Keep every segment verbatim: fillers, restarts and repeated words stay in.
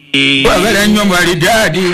Wagala nnyo mwali daddy.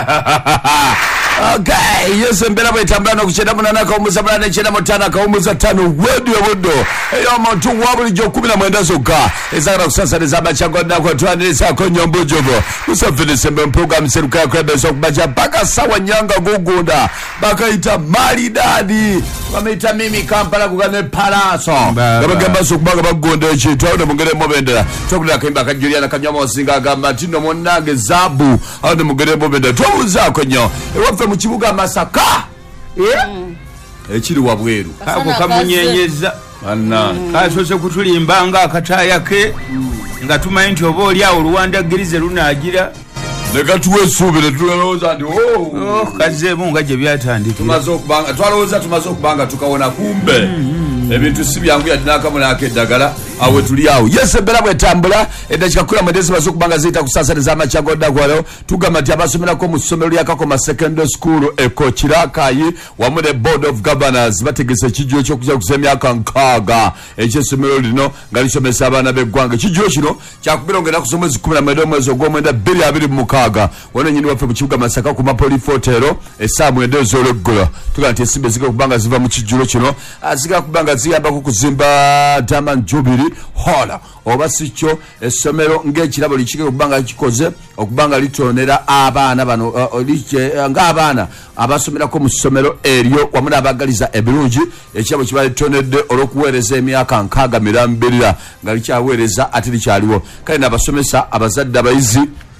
Okay, yes, mbela bwetambula nokuchenda munana kawumuza mulana chenda mutana kawumuza tano wedu wedu. Eyo muntu wabuli jo kumi na mwenda zokka. Ezagala kusasaniza abakyagwa nako twaniriza ko nyombo jogo. Kusafiri sembe program seruka kwebe sokubaja baka sawa nyanga gugunda. Baka ita mali daddy. Wameita mimi Kampala kugane palaso. Gabagamba sokubaga bagonda ekintu awo mugere mobendera. Tokula kemba kajuliana kanyama osinga gamba tino monange zabu. Awo mugere mobendera. Towuza ko nyo. Ewafe mu kibuga Masaka. Eh? Ekiri wabweru. Ako kamunyenyeza. Anna. Kasose kutulimba nga akataya ke. Nga tumanyi nti oba oli awo Rwanda girize lunagira. Leka tuwe subire tulowooza ndi oh. Oh, kazeemu nga gye byatandikira. Tumaze okubanga twalowooza tumaze okubanga tukawona kumbe. Mm-hmm. Ebintu si byangu yadinaka munaka eddagala awe tuli awo. Yes, ebera bwetambula edakika kula mwendezi bazo kubanga zita kusasaniza amachago dagwalo tugamba nti abasomerako mu ssomero lya Kakoma Secondary School eko Kirakayi wamu ne Board of Governors bategese ekijjulo ky'okuza kuza emyaka nkaaga eky'essomero lino nga lisomesa abaana b'eggwanga. Ekijjulo kino kyakubirongera kusoma mwezi kumi na mwenda omwezi ogw'omwenda bbiri abiri mu mukaaga wano nyini waffe mu kibuga Masaka ku Mapoli Fotero essaawa mwenda ez'olweggulo tugamba nti ensimbi ezigala kubanga ziva mu kijjulo kino zigala kubanga ziyambako kuzimba Diamond Jubilee Hola oba sikyo essomero ng'ekirabo likike okubanga kikoze okubanga litonera abaana bano uh, like uh, ng'abaana abasomerako mu ssomero eryo wamu n'abagaliza ebirungi ekirabo kiba litonedde olw'okuweereza emyaka nkaaga mirambirira nga likyaweereza ate likyaliwo kale n'abasomesa abazadde abayizi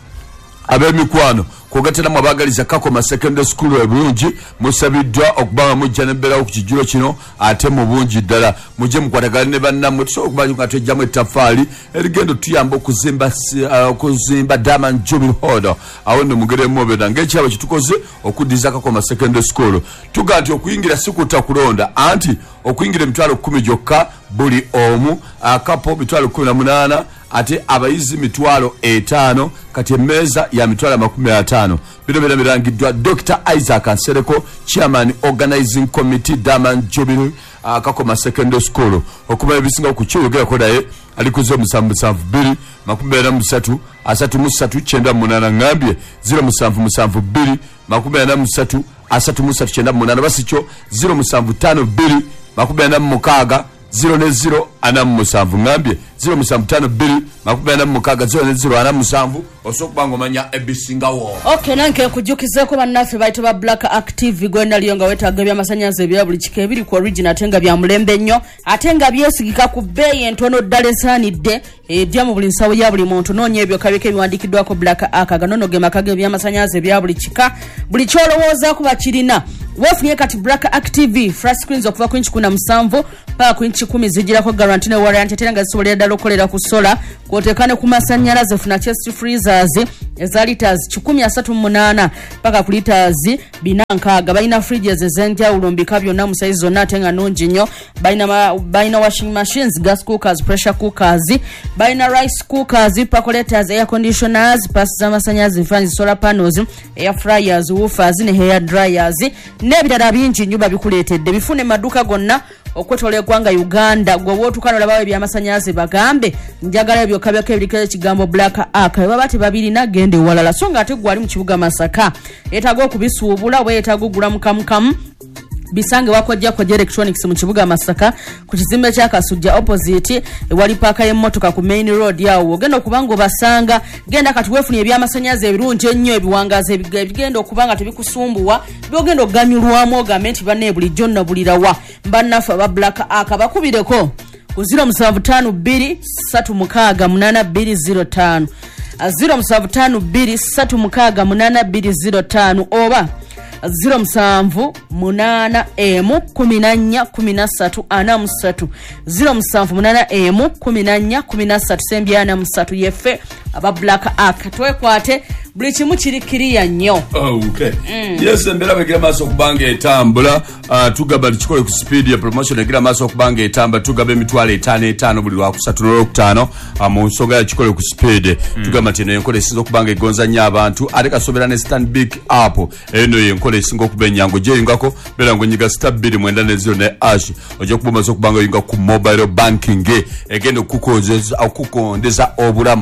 ab'emikwano kugateramu abagaliza Kakoma Secondary School ebulungi musabiddwa okubanga mujja n'embeerawo ku kijjulo kino ate mu bungi ddala mujje mukwatagana ne bannammwe tusobola okumanyi nga twejjamu ettaffaali erigendo tuyamba okuzimba okuzimba Diamond Jubilee Hall awo nno mugere mubeda ng'ekirabo kitukoze okuddiza Kakoma Secondary School tuga nti okuyingira si kutta kulonda anti okuyingira emitwalo kumi gyokka buli omu akapo mitwalo kumi na munaana ate abayizi mitwalo etaano kati emmeeza ya mitwalo makumi ataano bino bino birangiddwa Doctor Isaac Ansereko Chairman Organizing Committee Diamond Jubilee uh, Kakoma Secondary School okuba ebisinga ku kyogerako naye alikuzo musanvu musanvu bbiri makumi ana musatu asatu musatu kyenda munaana ngambye zero musanvu musanvu bbiri makumi ana musatu asatu musatu kyenda munaana basikyo zero musanvu ttaano bbiri makumi ana mukaaga zero ne zero ana musanvu ngambye zero musanvu ttaano bbiri makumi ana mukaaga zero ne zero ana musanvu osokubanga omanya ebisingawo. Okay, nanke kujukizeko bannaffe bayita ba Black Active gwenda liyo nga wetaaga by'amasannyalaze ebya buli kika ebiri ku original ate nga bya mulembe nnyo ate nga byesigika ku bbeeyi entono ddala esaanidde ebya mu buli nsawo ya buli muntu noonya ebyo kabiko ebiwandiikiddwako Black Aka ganono ge maka ge by'amasannyalaze ebya buli kika buli kyolowoozaako bakirina wefunye kati Black Active flash screens okuva ku inchi kuna musanvu paka ku inchi kumi zijirako guarantee ne warranty ate nga zisobolera ddala okolera ku sola kwotekane ku masannyalaze funa chest freezers eza liters kikumi asatu munaana paka ku liters bina nkaaga balina fridges ez'enjawulo mbika byonna mu size zonna ate nga nnungi nnyo balina balina washing machines gas cookers pressure cookers balina rice cookers percolators air conditioners pass z'amasannyalaze fans solar panels air fryers woofers ne hair dryers n'ebirala bingi nnyo babikuleetedde bifune maduka gonna okwetola eggwanga Uganda gwe wootukano bawe by'amasannyalaze bagambe njagala ebyo kabyako ebiriko ekigambo Black Aka baba tebabirina gende walala so nga ate gwali mu kibuga Masaka etaaga okubisuubula we etaaga ogula mukamukamu bisange wakojja kwa electronics mu kibuga Masaka ku kizimbe kya Kasujja opposite ewali paaka y'emmotoka ku main road yawo ogenda okubanga obasanga genda kati wefunye eby'amasannyalaze ebirungi ennyo ebiwangaza ebigenda okubanga tebikusumbuwa byogenda okuganyulwamu ogambe nti banne bulijjo nno bulirawa bannaffe aba Black Aka bakubireko ku zero musanvu ttaano bbiri ssatu mukaaga munaana bbiri zero ttaano zero musanvu ttaano bbiri ssatu mukaaga munaana bbiri zero ttaano oba zero musanvu munaana emu kumi na nnya kumi na ssatu ana musatu zero musanvu munaana emu kumi na nnya kumi na ssatu sembi ana musatu yeffe aba Black Aka twekwate buli kimu kiri kiriya nnyo. Oh, okay. Mm. Yes, mbera begira maaso okubanga etambula uh, tugaba likikole ku speed ya promotion egira maaso okubanga etambula tugaba emitwalo etaano etaano buli lwakusatu n'olwokutaano uh, mu nsonga ya kikole ku speed mm. tugamba nti eno enkola esinza okubanga egonza nnyo abantu ate kasobera ne Stanbic app eno yenkola esinga okuba ennyangu gyeyingako beera ng'onyiga star bbiri mwenda ne zero ne ash ojja kuba omaze okubanga oyinga ku mobile banking egenda okukondeza obulamu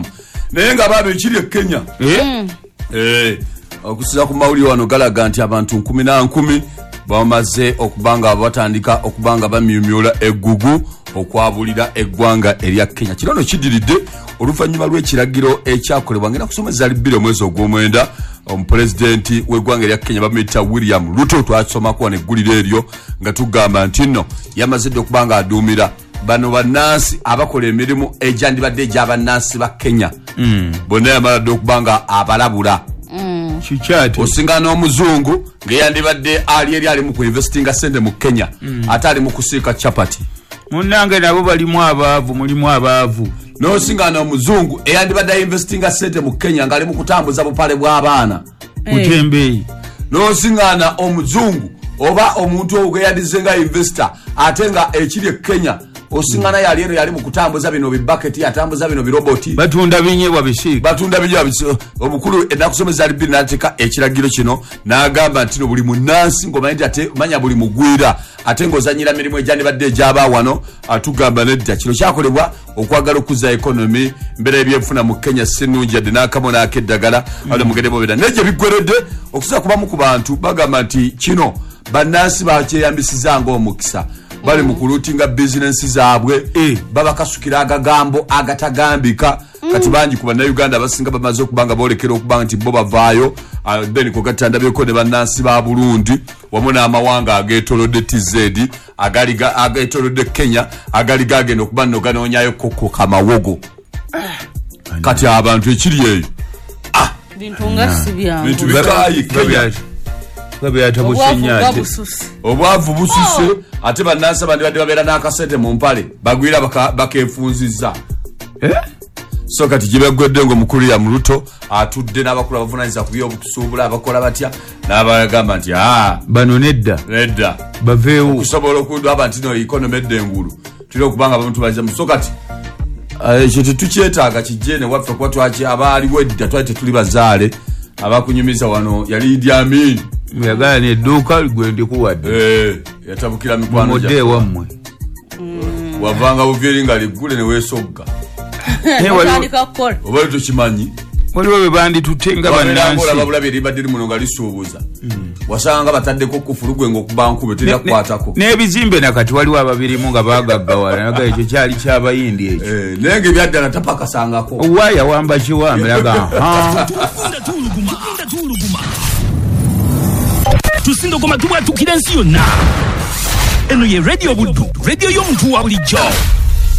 naye nga baba ekiri e Kenya eh okusiza ku mawulire wano galaga nti abantu nkumi na nkumi bamaze okubanga batandika okubanga bamyumyula eggugu okwabulira eggwanga erya Kenya. Kino no kidiridde oluvannyuma lw'ekiragiro ekyakolebwa ngenda kusomeza libiri omwezi ogw'omwenda omupulezidenti w'eggwanga erya Kenya bamuyita William Ruto. Twasomako wano egguliro eryo nga tugamba nti nno yamazidde okubanga aduumira bano bannansi abakola emirimu egyandibadde egy'abannansi ba Kenya mm. bonna yamaladde okubanga abalabula mm. kikyati osinga n'omuzungu ng'eyandibadde ali eri ali mu kuinvestinga sente mu Kenya mm. ate ali mu kusiika chapati munnange nabo balimu abaavu mulimu abaavu n'osinga n'omuzungu eyandibadde investinga sente mu Kenya ng'ali mu kutambuza bupale bw'abaana mutembeeyi n'osingana omuzungu oba omuntu ogweyandize nga investor ate nga ekiri e Kenya osingana mm. yali ero yali mu kutambuza bino bibaketi atambuza bino biroboti batunda binyebwa bisiika batunda binyebwa bisiika omukulu enakusomeza ali biri n'ateeka ekiragiro kino n'agamba nti no buli munnansi ng'omanyi ate manya buli mugwira ate ng'ozanyira mirimu egyandibadde egyaba wano atugamba nedda kino kyakolebwa okwagala okuza ekonomi mbeera ebyenfuna mu Kenya sinungi yadde n'akamu n'akeddagala wale mugende bobera naye gye biggweredde okusobola kubamu ku bantu bagamba nti kino bannansi bakyeyambisiza ng'omukisa bali mu kulutinga bizinensi zaabwe e babakasukira agagambo agatagambika kati bangi ku bannayuganda abasinga bamaze okubanga boolekera okubanga nti bo bavaayo then kogatandabyeko ne bannansi ba Burundi wamu n'amawanga ageetolodde T Z ageetolodde Kenya agali gagenda okuba nno ganoonyayo koko kamawogo kati abantu ekiri eyo bintu nga si byangu bintu bikaayi Kenya obwavu bususe ate bannansi abandi babeera n'akasente mu mpale bagwira bakefunziza so kati gyebaggwedde ng'omukulu ya Ruto atudde n'abakulu abavunanyisa ku by'obusuubula abakola batya n'abagamba nti bano nedda nedda baveewo okusobola okundwaba nti no ikonomi edda engulu tulina okubanga abantu bajamu so kati ekyo tetukyetaaga kijje ne waffe kuba twaki abaaliwo edda twali tetuli bazaale abakunyumiza wano yali Idi Amin yagala n'edduuka gwe ndikuwadde eh yatabukira mikwano gya wammwe wavanga buvyeri nga liggule ne weesogga oba tokimanyi waliwo bwe banditutte nga bannansi olaba eribadde limuno nga lisuubuza wasanga bataddeko kufulugwe ng'okuba nkube teryakukwatako n'ebizimbe nakati waliwo ababirimu nga bagaggawala naga ekyo kyali ky'abayindi ekyo naye ng'ebyaddala tapakasangako owaaya wamba kiwambe naga tusindogoma tubwatukira ensi yonna eno ye radio buddu radio y'omuntu wa bulijjo